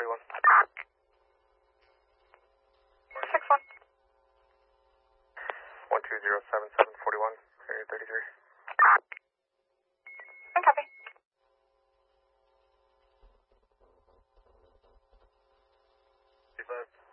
41. 61. 1207-741, area 33. And copy. 35.